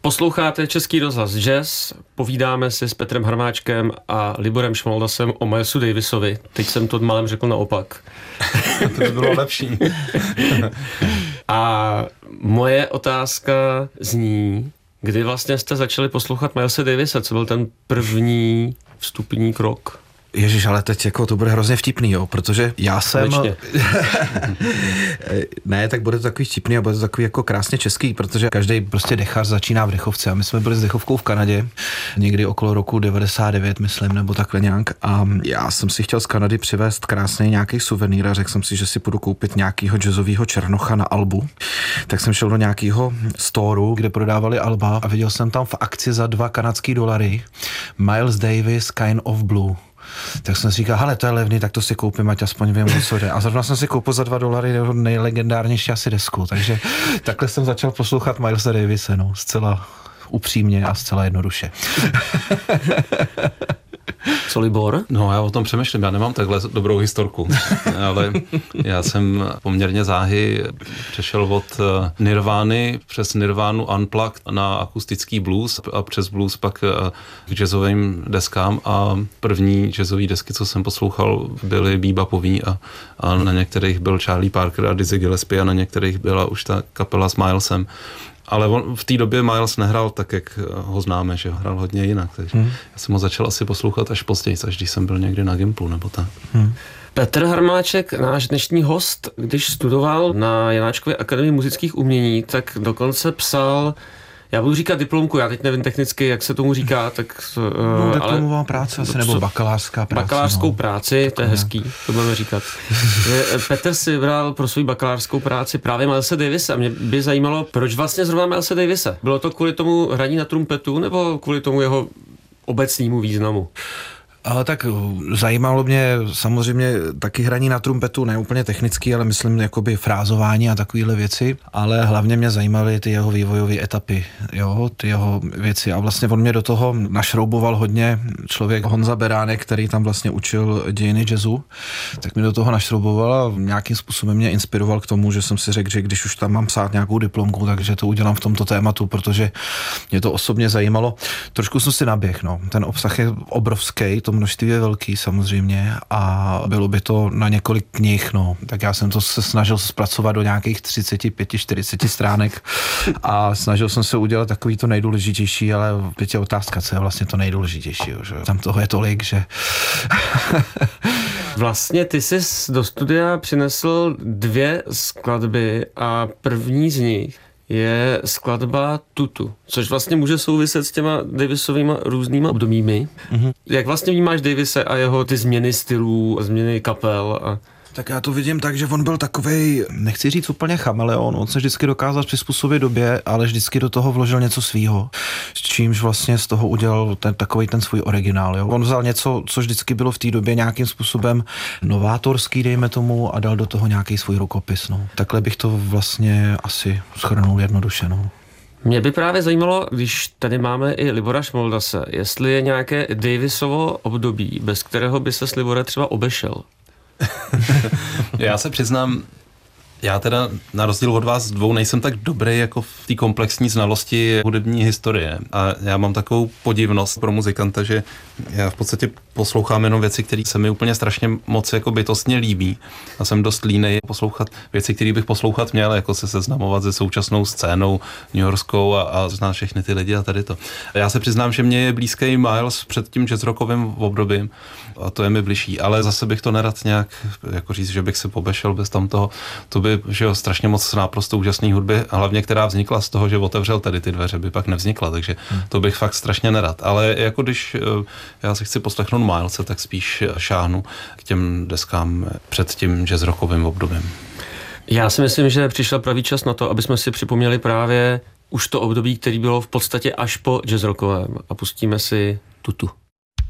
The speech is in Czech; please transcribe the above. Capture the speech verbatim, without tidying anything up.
Posloucháte Český rozhlas Jazz, povídáme si s Petrem Harmáčkem a Liborem Šmoldasem o Milesu Davisovi. Teď jsem to malem řekl naopak. To by bylo lepší. A moje otázka zní, kdy vlastně jste začali poslouchat Milese Davise? Co byl ten první vstupní krok? Ježiš, ale teď jako to bude hrozně vtipný, jo, protože já jsem... ne, tak bude to takový vtipný a bude to takový jako krásně český, protože každý prostě dechař začíná v dechovce a my jsme byli s dechovkou v Kanadě, někdy okolo roku devadesát devět, myslím, nebo takhle nějak, a já jsem si chtěl z Kanady přivést krásný nějaký suvenýr a řekl jsem si, že si půjdu koupit nějakýho jazzovýho černocha na albu. Tak jsem šel do nějakého storu, kde prodávali alba a viděl jsem tam v akci za dva kanadský dolary Miles Davis Kind of Blue. Tak jsem si říkal, hele, to je levný, tak to si koupím, ať aspoň vím, o co jde. A zrovna jsem si koupil za dva dolary jeho nejlegendárnější asi desku, takže takhle jsem začal poslouchat Milese Davise, no, zcela upřímně a zcela jednoduše. Co Libor? No, já o tom přemýšlím, já nemám takhle dobrou historku, ale já jsem poměrně záhy přešel od Nirvány přes Nirvánu Unplugged na akustický blues a přes blues pak k jazzovým deskám a první jazzové desky, co jsem poslouchal, byly bebopový a, a na některých byl Charlie Parker a Dizzy Gillespie a na některých byla už ta kapela s Milesem. Ale on v té době Miles nehrál tak, jak ho známe, že hrál hodně jinak. Takže hmm. já jsem ho začal asi poslouchat až později, až když jsem byl někdy na Gimplu nebo tak. Hmm. Petr Harmáček, náš dnešní host, když studoval na Janáčkově akademii muzických umění, tak dokonce psal, já budu říkat diplomku, já teď nevím technicky, jak se tomu říká, tak... No, diplomová ale, práce asi, nebo bakalářská práce. Bakalářskou no. práci, tak to je hezký, to budeme říkat. Petr si vybral pro svou bakalářskou práci právě Milese Davise a mě by zajímalo, proč vlastně zrovna Milese Davise? Bylo to kvůli tomu hraní na trumpetu, nebo kvůli tomu jeho obecnému významu? Ale tak zajímalo mě samozřejmě taky hraní na trumpetu, ne úplně technický, ale myslím jakoby frázování a takovéhle věci, ale hlavně mě zajímaly ty jeho vývojové etapy, jo, ty jeho věci a vlastně on mě do toho našrouboval hodně člověk Honza Beránek, který tam vlastně učil dějiny jazzu, tak mi do toho našrouboval a nějakým způsobem mě inspiroval k tomu, že jsem si řekl, že když už tam mám psát nějakou diplomku, takže to udělám v tomto tématu, protože mě to osobně zajímalo. Trošku jsem si naběh, no, ten obsah je obrovský, to množství je velký samozřejmě a bylo by to na několik knih, no. Tak já jsem to se snažil zpracovat do nějakých třicet pět čtyřicet stránek a snažil jsem se udělat takový to nejdůležitější, ale teď je otázka, co je vlastně to nejdůležitější, že? Tam toho je tolik, že... Vlastně ty jsi do studia přinesl dvě skladby a první z nich je skladba Tutu, což vlastně může souviset s těma Davisovými různýma obdobími. Mm-hmm. Jak vlastně vnímáš Davise a jeho ty změny stylů, změny kapel a... Tak já to vidím tak, že on byl takovej, nechci říct úplně chameleon, on se vždycky dokázal přizpůsobit době, ale vždycky do toho vložil něco svýho, s čímž vlastně z toho udělal ten, takovej ten svůj originál. Jo? On vzal něco, co vždycky bylo v té době nějakým způsobem novátorský, dejme tomu, a dal do toho nějaký svůj rukopis. No. Takhle bych to vlastně asi shrnul jednoduše. No. Mě by právě zajímalo, když tady máme i Libora Šmoldase, jestli je nějaké Davisovo období, bez kterého by se s Libore třeba obešel. Já se přiznám, já teda na rozdíl od vás dvou nejsem tak dobrý jako v té komplexní znalosti hudební historie. A já mám takovou podivnost pro muzikanta, že já v podstatě poslouchám jenom věci, které se mi úplně strašně moc jako bytostně líbí. A jsem dost línej poslouchat věci, které bych poslouchat měl, jako se seznamovat se současnou scénou newyorskou a, a znát všechny ty lidi a tady to. Já se přiznám, že mě je blízký Miles před tím jazzrockovým obdobím a to je mi bližší, ale zase bych to nerad nějak jako říct, že bych se pobešel bez tamtoho. To by, že jo, strašně moc náprosto úžasný hudby, hlavně která vznikla z toho, že otevřel tady ty dveře, by pak nevznikla, takže to bych fakt strašně nerad. Ale jako když já si chci poslechnout Milese, tak spíš šáhnu k těm deskám před tím jazzrockovým obdobím. Já si myslím, že přišel pravý čas na to, aby jsme si připomněli právě už to období, které bylo v podstatě až po jazzrockovém a pustíme si Tutu.